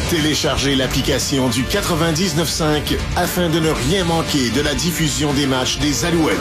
Téléchargez l'application du 99.5 afin de ne rien manquer de la diffusion des matchs des Alouettes.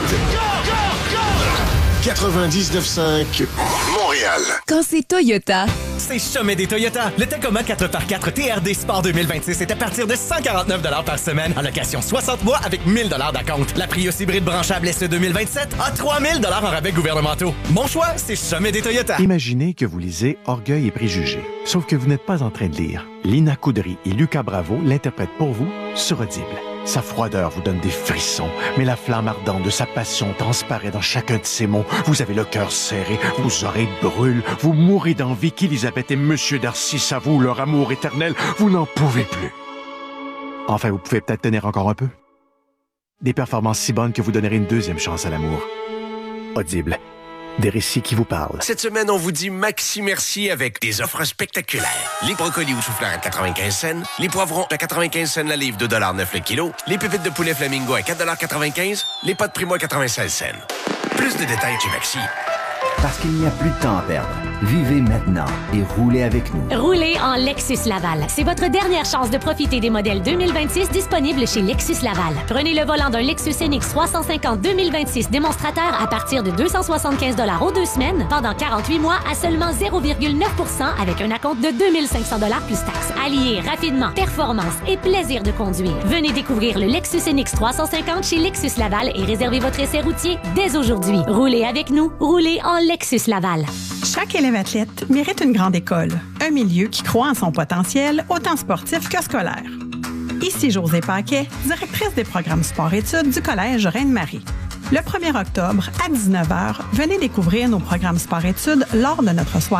99.5 Montréal. Quand c'est Toyota, c'est Sommet des Toyota. Le Tacoma 4x4 TRD Sport 2026 est à partir de 149 $ par semaine en location 60 mois avec 1 000 $ d'acompte. La Prius hybride branchable SE 2027 a 3 000 $ en rabais gouvernementaux. Mon choix, c'est Sommet des Toyota. Imaginez que vous lisez Orgueil et préjugés. Sauf que vous n'êtes pas en train de lire. Lina Coudry et Lucas Bravo l'interprètent pour vous sur Audible. Sa froideur vous donne des frissons, mais la flamme ardente de sa passion transparaît dans chacun de ses mots. Vous avez le cœur serré, vos oreilles brûlent, vous mourrez d'envie qu'Élisabeth et Monsieur Darcy s'avouent leur amour éternel. Vous n'en pouvez plus. Enfin, vous pouvez peut-être tenir encore un peu. Des performances si bonnes que vous donnerez une deuxième chance à l'amour. Audible. Des récits qui vous parlent. Cette semaine, on vous dit maxi merci avec des offres spectaculaires. Les brocolis ou chou-fleurs à 95 cents, les poivrons à 95 cents la livre, 2,9 $ le kilo, les pépites de poulet flamingo à 4,95 $, les pâtes Primo à 96 cents. Plus de détails chez Maxi. Parce qu'il n'y a plus de temps à perdre. Vivez maintenant et roulez avec nous. Roulez en Lexus Laval. C'est votre dernière chance de profiter des modèles 2026 disponibles chez Lexus Laval. Prenez le volant d'un Lexus NX 350 2026 démonstrateur à partir de 275 $ aux 2 semaines pendant 48 mois à seulement 0,9 % avec un acompte de 2 500 $ plus taxes. Alliez rapidement performance et plaisir de conduire. Venez découvrir le Lexus NX 350 chez Lexus Laval et réservez votre essai routier dès aujourd'hui. Roulez avec nous. Roulez en Lexus Laval. Chaque élève athlète mérite une grande école, un milieu qui croit en son potentiel, autant sportif que scolaire. Ici Josée Paquet, directrice des programmes sport-études du Collège Reine-Marie. Le 1er octobre, à 19h, venez découvrir nos programmes sport-études lors de notre soirée